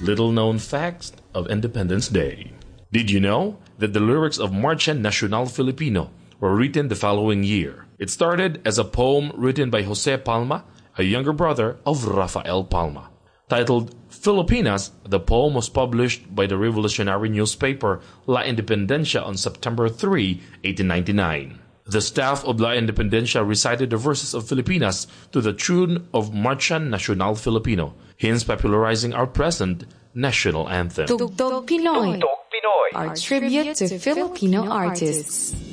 little-known facts of Independence Day. Did you know that the lyrics of Marcha Nacional Filipino were written the following year? It started as a poem written by Jose Palma, a younger brother of Rafael Palma. Titled Filipinas, the poem was published by the revolutionary newspaper La Independencia on September 3, 1899. The staff of La Independencia recited the verses of Filipinas to the tune of Marcha Nacional Filipino, hence popularizing our present national anthem. Tugtog Pinoy, our tribute to Filipino artists.